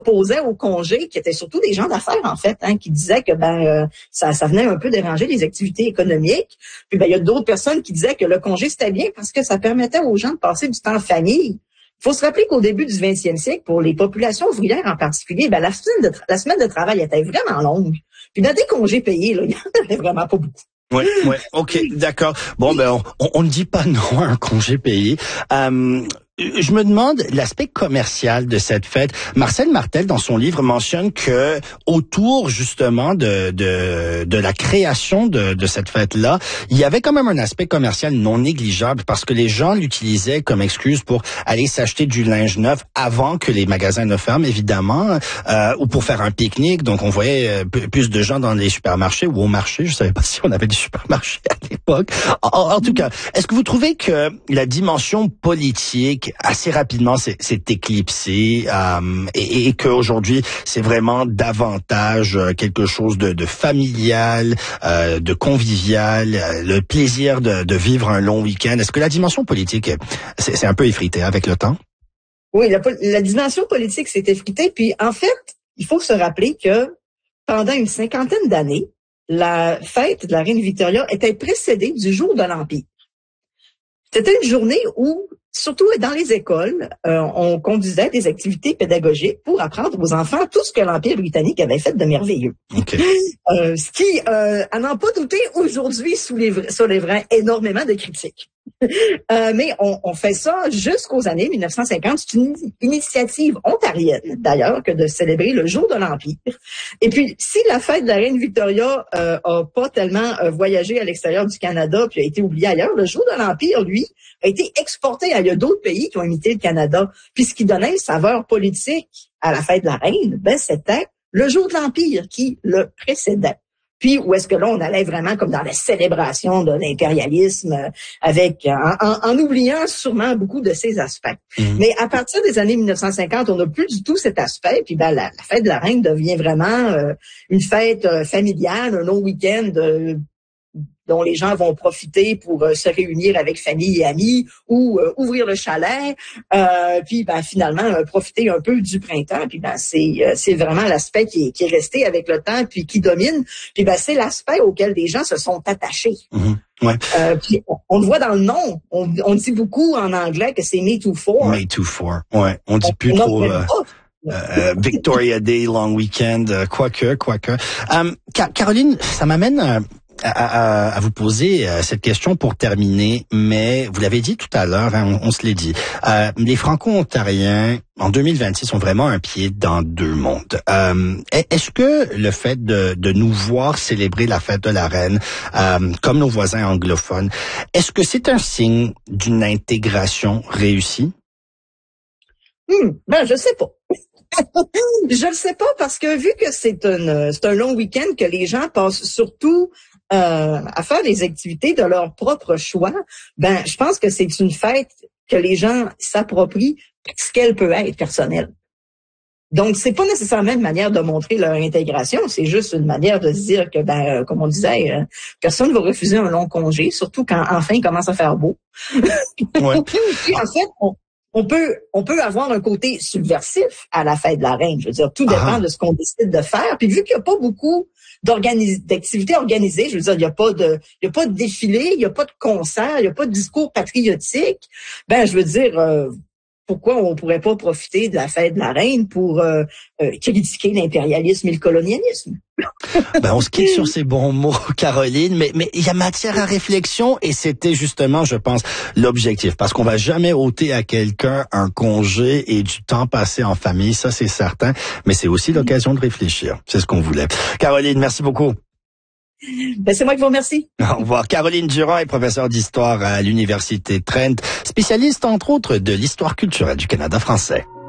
s'opposaient au congé, qui étaient surtout des gens d'affaires, en fait, qui disaient que ça venait un peu déranger les activités économiques. Puis il y a d'autres personnes qui disaient que le congé, c'était bien parce que ça permettait aux gens de passer du temps en famille. Il faut se rappeler qu'au début du 20e siècle, pour les populations ouvrières en particulier, la semaine de travail était vraiment longue. Puis des congés payés, là, il n'y en avait vraiment pas beaucoup. Ouais, ok, d'accord. Bon, on ne dit pas non à un congé payé. Je me demande l'aspect commercial de cette fête. Marcel Martel, dans son livre, mentionne que autour justement de la création de cette fête-là, il y avait quand même un aspect commercial non négligeable parce que les gens l'utilisaient comme excuse pour aller s'acheter du linge neuf avant que les magasins ne ferment, évidemment, ou pour faire un pique-nique. Donc, on voyait plus de gens dans les supermarchés ou au marché. Je savais pas si on avait des supermarchés à l'époque. En tout cas, est-ce que vous trouvez que la dimension politique assez rapidement s'est éclipsé et qu'aujourd'hui c'est vraiment davantage quelque chose de familial, de convivial, le plaisir de vivre un long week-end? Est-ce que la dimension politique c'est un peu effritée avec le temps? Oui, la dimension politique s'est effritée. Puis en fait, il faut se rappeler que pendant une 50aine d'années, la fête de la reine Victoria était précédée du jour de l'Empire. C'était une journée où, surtout dans les écoles, on conduisait des activités pédagogiques pour apprendre aux enfants tout ce que l'Empire britannique avait fait de merveilleux. Okay. Ce qui, à n'en pas douter, aujourd'hui soulèverait énormément de critiques. Mais on fait ça jusqu'aux années 1950. C'est une initiative ontarienne, d'ailleurs, que de célébrer le jour de l'Empire. Et puis, si la fête de la reine Victoria a pas tellement voyagé à l'extérieur du Canada puis a été oublié ailleurs, le jour de l'Empire, lui, a été exporté. Il y a d'autres pays qui ont imité le Canada. Puis ce qui donnait une saveur politique à la fête de la reine, c'était le jour de l'Empire qui le précédait. Puis où est-ce que là, on allait vraiment comme dans la célébration de l'impérialisme avec en oubliant sûrement beaucoup de ces aspects. Mm-hmm. Mais à partir des années 1950, on n'a plus du tout cet aspect. Puis la fête de la reine devient vraiment une fête familiale, un long week-end dont les gens vont profiter pour se réunir avec famille et amis ou ouvrir le chalet, puis finalement profiter un peu du printemps. Puis c'est vraiment l'aspect qui est resté avec le temps puis qui domine. Puis c'est l'aspect auquel les gens se sont attachés. Mm-hmm. Ouais. Puis on le voit dans le nom. On dit beaucoup en anglais que c'est May 24. May 24. Ouais. On dit plus trop. Victoria Day, long weekend, quoique. Caroline, ça m'amène à vous poser cette question pour terminer, mais vous l'avez dit tout à l'heure, on se l'est dit, les Franco-Ontariens en 2026 ont vraiment un pied dans deux mondes. Est-ce que le fait de nous voir célébrer la fête de la reine, comme nos voisins anglophones, est-ce que c'est un signe d'une intégration réussie? Je sais pas. Je le sais pas parce que vu que c'est un long week-end que les gens passent surtout à faire des activités de leur propre choix, je pense que c'est une fête que les gens s'approprient parce qu'elle peut être personnelle. Donc, c'est pas nécessairement une manière de montrer leur intégration, c'est juste une manière de se dire que, comme on disait, personne ne va refuser un long congé, surtout quand enfin il commence à faire beau. Ouais. Puis, en fait, on peut avoir un côté subversif à la fête de la reine. Je veux dire, tout dépend de ce qu'on décide de faire. Puis vu qu'il n'y a pas beaucoup d'activités organisées, je veux dire, il n'y a pas de défilé, il n'y a pas de concert, il n'y a pas de discours patriotique. Je veux dire, pourquoi on pourrait pas profiter de la fête de la reine pour critiquer l'impérialisme et le colonialisme? On se quitte sur ces bons mots, Caroline, mais il y a matière à réflexion et c'était justement, je pense, l'objectif. Parce qu'on va jamais ôter à quelqu'un un congé et du temps passé en famille, ça c'est certain, mais c'est aussi l'occasion de réfléchir. C'est ce qu'on voulait. Caroline, merci beaucoup. C'est moi qui vous remercie. Au revoir. Caroline Durand est professeure d'histoire à l'Université Trent, spécialiste entre autres de l'histoire culturelle du Canada français.